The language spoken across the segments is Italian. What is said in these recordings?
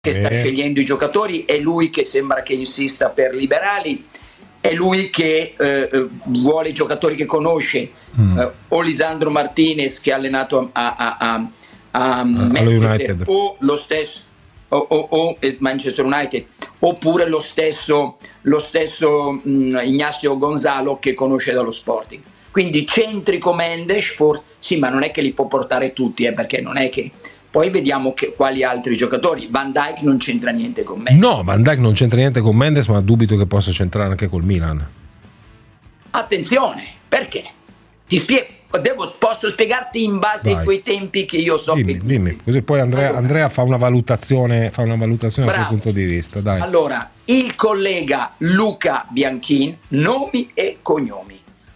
che sta scegliendo i giocatori, è lui che sembra che insista per Liberali, è lui che vuole i giocatori che conosce, o Lisandro Martinez che ha allenato a Manchester, o lo stesso o Manchester United, oppure lo stesso Ignacio Gonzalo che conosce dallo Sporting. Quindi centrico Mendes, sì, ma non è che li può portare tutti, perché non è che poi vediamo quali altri giocatori. Van Dijk non c'entra niente con Mendes. No, Van Dijk non c'entra niente con Mendes, ma dubito che possa c'entrare anche col Milan. Attenzione, perché? Ti spiego. Posso spiegarti in base ai tuoi tempi che io so. Dimmi, così poi Andrea fa una valutazione dal suo punto di vista. Dai. Allora, il collega Luca Bianchin, nomi e cognomi,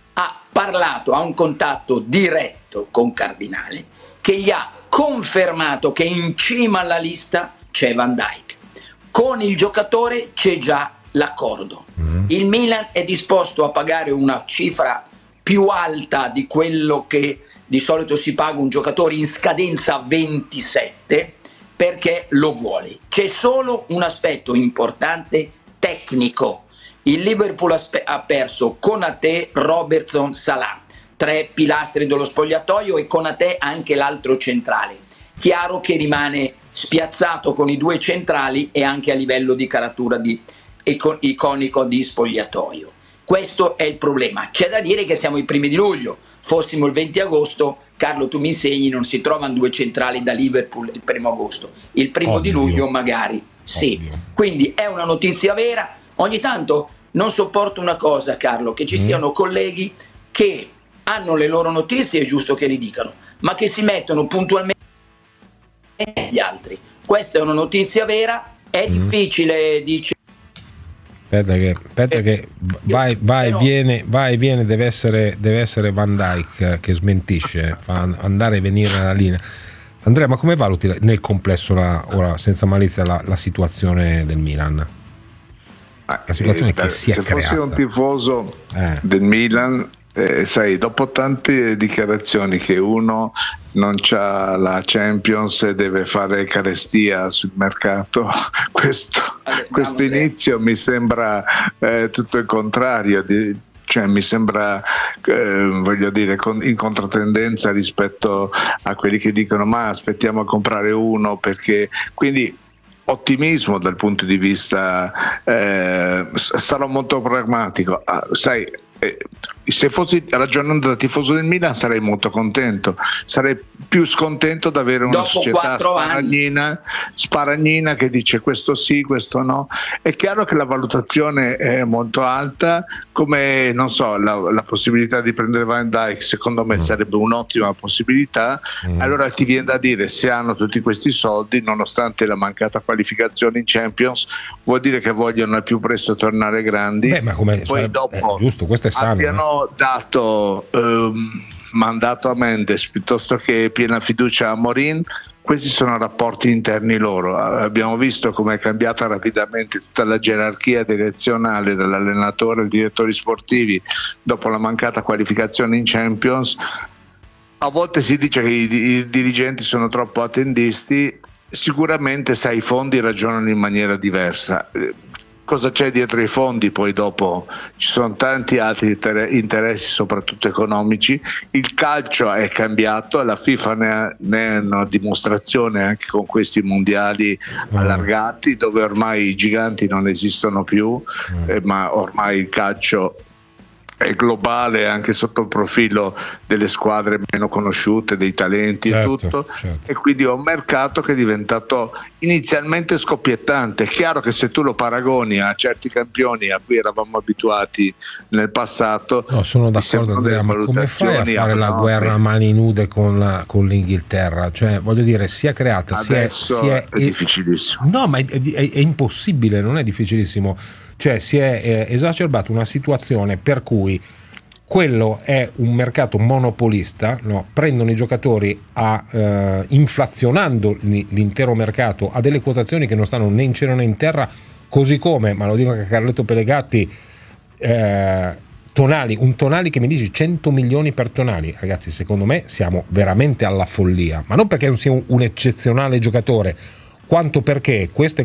ha un contatto diretto con Cardinale, che gli ha confermato che in cima alla lista c'è Van Dijk. Con il giocatore c'è già l'accordo. Il Milan è disposto a pagare una cifra più alta di quello che di solito si paga un giocatore in scadenza 27 perché lo vuole. C'è solo un aspetto importante tecnico. Il Liverpool ha perso Konaté, Robertson, Salah, 3 pilastri dello spogliatoio, e Konaté anche l'altro centrale. Chiaro che rimane spiazzato con i 2 centrali e anche a livello di caratura iconico di spogliatoio. Questo è il problema. C'è da dire che siamo i primi di luglio, fossimo il 20 agosto, Carlo tu mi insegni, non si trovano 2 centrali da Liverpool il 1 agosto, il 1 di luglio magari sì. Quindi è una notizia vera. Ogni tanto non sopporto una cosa, Carlo, che ci siano colleghi che hanno le loro notizie, è giusto che li dicano, ma che si mettono puntualmente gli altri. Questa è una notizia vera, è difficile, dice. Aspetta che vai e viene, deve essere Van Dijk che smentisce, fa andare e venire la linea. Andrea, ma come valuti nel complesso ora, senza malizia, la situazione del Milan? La situazione che si è creata. Se fossi un tifoso del Milan, sai, dopo tante dichiarazioni che uno non c'ha la Champions e deve fare carestia sul mercato, questo inizio mi sembra tutto il contrario, cioè mi sembra voglio dire in controtendenza rispetto a quelli che dicono ma aspettiamo a comprare uno, perché quindi ottimismo dal punto di vista sarò molto pragmatico, sai. Se fossi ragionando da tifoso del Milan sarei molto contento, sarei più scontento di avere una società sparagnina che dice questo sì, questo no. È chiaro che la valutazione è molto alta, come non so, la possibilità di prendere Van Dijk secondo me sarebbe un'ottima possibilità. Allora ti viene da dire, se hanno tutti questi soldi nonostante la mancata qualificazione in Champions, vuol dire che vogliono al più presto tornare grandi. Ma come poi dopo giusto, questo è sano, abbiano dato mandato a Mendes piuttosto che piena fiducia a Morin. Questi sono rapporti interni loro. Abbiamo visto come è cambiata rapidamente tutta la gerarchia direzionale dall'allenatore ai direttori sportivi dopo la mancata qualificazione in Champions. A volte si dice che i dirigenti sono troppo attendisti, sicuramente sai, i fondi ragionano in maniera diversa. Cosa c'è dietro i fondi? Poi dopo ci sono tanti altri interessi, soprattutto economici. Il calcio è cambiato, la FIFA ne è una dimostrazione anche con questi mondiali allargati, dove ormai i giganti non esistono più, ma ormai il calcio è globale anche sotto il profilo delle squadre meno conosciute, dei talenti, certo, e tutto, certo. E quindi è un mercato che è diventato inizialmente scoppiettante. È chiaro che se tu lo paragoni a certi campioni a cui eravamo abituati nel passato, no, sono d'accordo, Andrea, ma come fai a fare la guerra a mani nude con l'Inghilterra? Cioè, voglio dire, si è creata, è difficilissimo. No, ma è impossibile, non è difficilissimo. Cioè si è esacerbata una situazione per cui quello è un mercato monopolista, no? Prendono i giocatori inflazionando l'intero mercato a delle quotazioni che non stanno né in cielo né in terra, così come, ma lo dico anche a Carletto Pelegatti, Tonali, un Tonali che mi dice 100 milioni per Tonali. Ragazzi, secondo me siamo veramente alla follia, ma non perché non sia un eccezionale giocatore, quanto perché queste